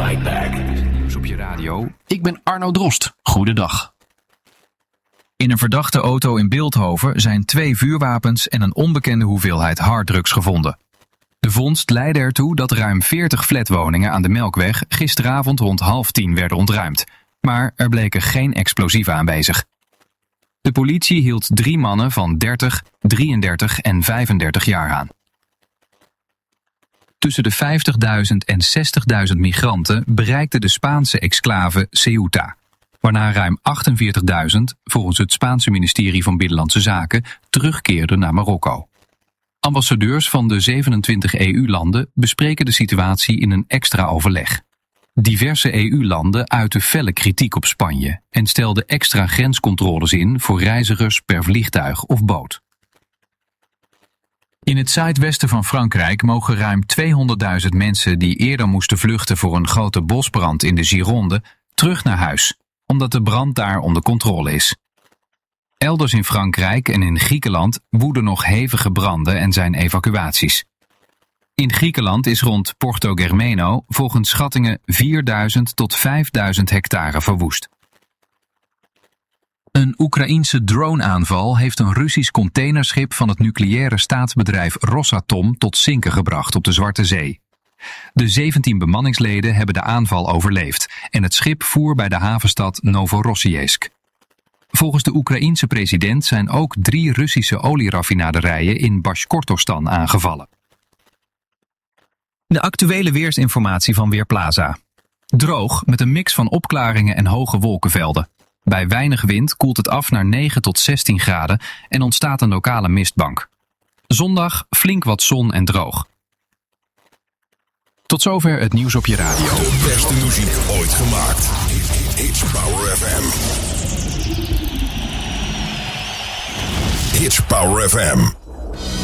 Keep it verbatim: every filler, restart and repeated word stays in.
right back. Nieuws op je radio. Ik ben Arno Drost. Goedendag. In een verdachte auto in Bilthoven zijn twee vuurwapens en een onbekende hoeveelheid harddrugs gevonden. De vondst leidde ertoe dat ruim veertig flatwoningen aan de Melkweg gisteravond rond half tien werden ontruimd. Maar er bleken geen explosieven aanwezig. De politie hield drie mannen van dertig, drieëndertig en vijfendertig jaar aan. Tussen de vijftigduizend en zestigduizend migranten bereikte de Spaanse exclave Ceuta, waarna ruim achtenveertigduizend, volgens het Spaanse ministerie van Binnenlandse Zaken, terugkeerden naar Marokko. Ambassadeurs van de zevenentwintig E U-landen bespreken de situatie in een extra overleg. Diverse E U-landen uiten felle kritiek op Spanje en stelden extra grenscontroles in voor reizigers per vliegtuig of boot. In het zuidwesten van Frankrijk mogen ruim tweehonderdduizend mensen die eerder moesten vluchten voor een grote bosbrand in de Gironde terug naar huis, omdat de brand daar onder controle is. Elders in Frankrijk en in Griekenland woeden nog hevige branden en zijn evacuaties. In Griekenland is rond Porto Germeno volgens schattingen vierduizend tot vijfduizend hectare verwoest. Een Oekraïense droneaanval heeft een Russisch containerschip van het nucleaire staatsbedrijf Rosatom tot zinken gebracht op de Zwarte Zee. De zeventien bemanningsleden hebben de aanval overleefd en het schip voer bij de havenstad Novorossiysk. Volgens de Oekraïense president zijn ook drie Russische olieraffinaderijen in Bashkortostan aangevallen. De actuele weersinformatie van Weerplaza. Droog met een mix van opklaringen en hoge wolkenvelden. Bij weinig wind koelt het af naar negen tot zestien graden en ontstaat een lokale mistbank. Zondag flink wat zon en droog. Tot zover het nieuws op je radio. De beste muziek ooit gemaakt. Hits Power F M. Hits Power F M.